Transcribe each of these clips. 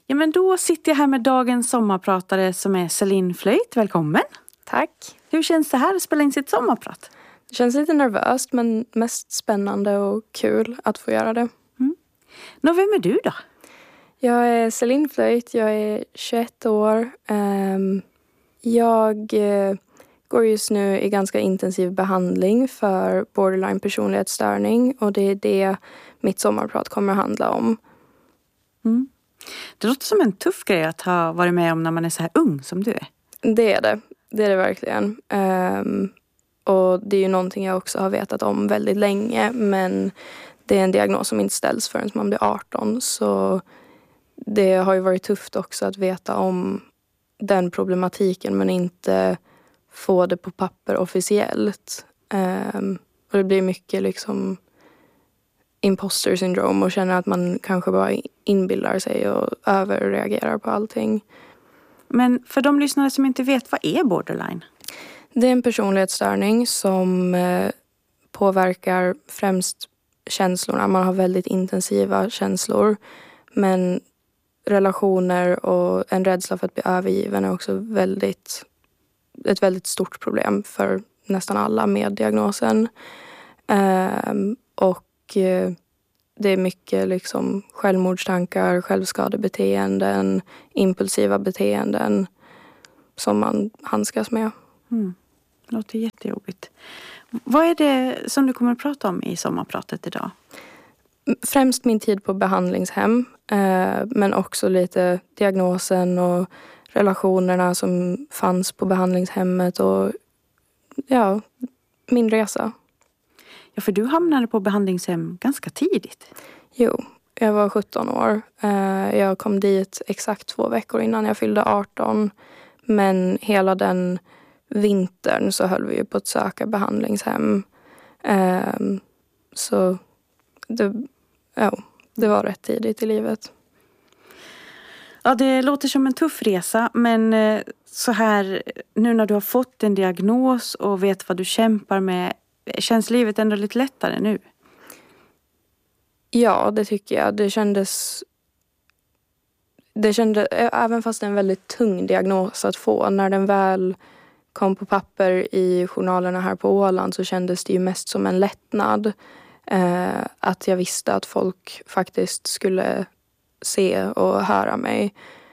Ja, men då sitter jag här med dagens sommarpratare som är Celine Flöjt. Välkommen. Tack. Hur känns det här att spela in sitt sommarprat? Det känns lite nervöst men mest spännande och kul att få göra det. Vem är du då? Jag är Celine Flöjt, jag är 21 år. Jag går just nu i ganska intensiv behandling för borderline personlighetsstörning och det är det mitt sommarprat kommer att handla om. Det låter som en tuff grej att ha varit med om när man är så här ung som du är. Det är det verkligen. Och det är ju någonting jag också har vetat om väldigt länge, men det är en diagnos som inte ställs förrän man blir 18, så det har ju varit tufft också att veta om den problematiken men inte få det på papper officiellt. Och det blir mycket liksom imposter syndrom och känner att man kanske bara inbillar sig och överreagerar på allting. Men för de lyssnare som inte vet, vad är borderline? Det är en personlighetsstörning som påverkar främst känslorna. Man har väldigt intensiva känslor, men relationer och en rädsla för att bli övergiven är också ett väldigt stort problem för nästan alla med diagnosen. Och det är mycket liksom självmordstankar, självskadebeteenden, impulsiva beteenden som man handskas med. Det låter jättejobbigt. Vad är det som du kommer att prata om i sommarpratet idag? Främst min tid på behandlingshem, men också lite diagnosen och relationerna som fanns på behandlingshemmet och ja, min resa. Ja, för du hamnade på behandlingshem ganska tidigt. Jo, jag var 17 år. Jag kom dit exakt 2 veckor innan jag fyllde 18. Men hela den vintern så höll vi ju på att söka behandlingshem. Så det var rätt tidigt i livet. Ja, det låter som en tuff resa, men så här nu när du har fått en diagnos och vet vad du kämpar med, känns livet ändå lite lättare nu? Ja, det tycker jag. Det kändes, även fast det är en väldigt tung diagnos att få, när den väl kom på papper i journalerna här på Åland så kändes det ju mest som en lättnad. Att jag visste att folk faktiskt skulle se och höra mig.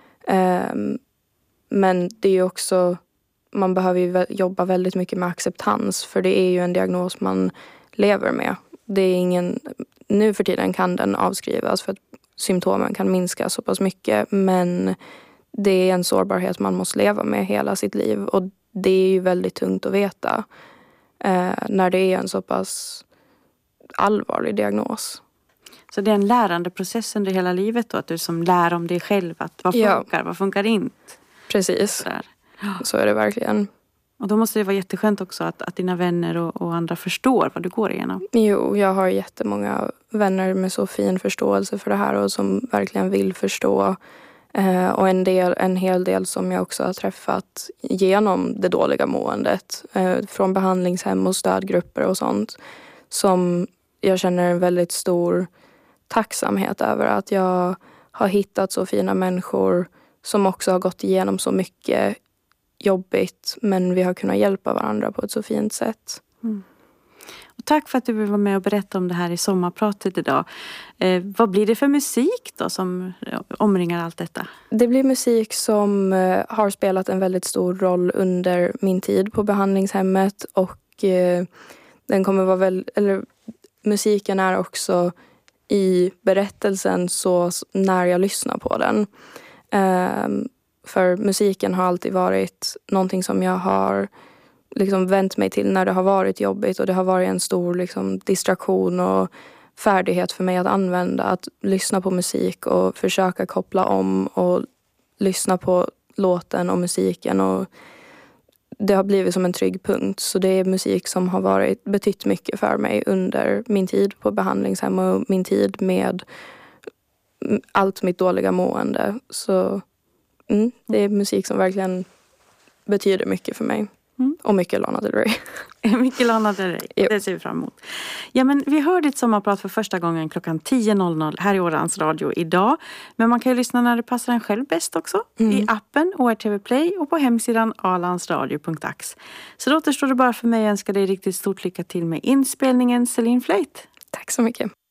Men det är ju också, man behöver ju jobba väldigt mycket med acceptans, för det är ju en diagnos man lever med. Det är nu för tiden kan den avskrivas för att symptomen kan minska så pass mycket, men det är en sårbarhet man måste leva med hela sitt liv, och det är ju väldigt tungt att veta när det är en så pass allvarlig diagnos. Så det är en lärande process under hela livet då, att du som lär om dig själv, att vad funkar, vad funkar inte? Precis, så är det verkligen. Och då måste det vara jätteskönt också att dina vänner och andra förstår vad du går igenom. Jo, jag har jättemånga vänner med så fin förståelse för det här och som verkligen vill förstå. Och en hel del som jag också har träffat genom det dåliga måendet. Från behandlingshem och stödgrupper och sånt. Som jag känner en väldigt stor tacksamhet över, att jag har hittat så fina människor som också har gått igenom så mycket jobbigt, men vi har kunnat hjälpa varandra på ett så fint sätt. Och tack för att du vill vara med och berätta om det här i sommarpratet idag. Vad blir det för musik då som omringar allt detta? Det blir musik som har spelat en väldigt stor roll under min tid på behandlingshemmet, och den kommer vara musiken är också i berättelsen så när jag lyssnar på den. För musiken har alltid varit någonting som jag har liksom vänt mig till när det har varit jobbigt, och det har varit en stor liksom distraktion och färdighet för mig att använda, att lyssna på musik och försöka koppla om och lyssna på låten och musiken, och det har blivit som en trygg punkt. Så det är musik som har betytt mycket för mig under min tid på behandlingshem och min tid med allt mitt dåliga mående. Så det är musik som verkligen betyder mycket för mig. Och mycket Lana Del Rey. Mycket Lana Del Rey. Det ser vi fram emot. Ja, men vi hör ditt sommarprat för första gången klockan 10.00 här i Ålands Radio idag. Men man kan ju lyssna när det passar en själv bäst också. I appen ORTV Play och på hemsidan alandsradio.ax. Så då återstår det bara för mig att önska dig riktigt stort lycka till med inspelningen, Celine Flöjt. Tack så mycket.